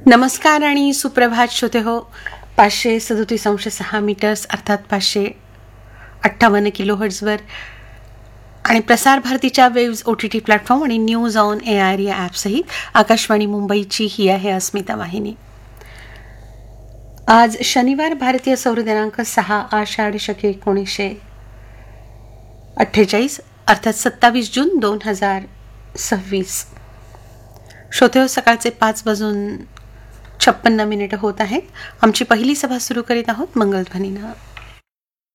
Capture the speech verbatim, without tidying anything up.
नमस्कार आणि सुप्रभात श्रोते हो. पाचशे सदोतीस अंश सहा मीटर्स अर्थात पाचशे अठ्ठावन्न किलो हर्ट्झवर आणि प्रसार भारतीच्या waves O T T platform आणि न्यूज ऑन ए आर या ॲपसहित आकाशवाणी मुंबईची ही आहे अस्मिता वाहिनी. आज शनिवार, भारतीय सौर दिनांक सहा आषाढ शके एकोणीसशे अठ्ठेचाळीस अर्थात सत्तावीस जून दोन हजार सव्वीस. श्रोते हो, सकाळचे पाच वाजून छप्पन्न मिनिटं होत आहेत. आमची पहिली सभा सुरू करीत आहोत मंगलध्वनीनं.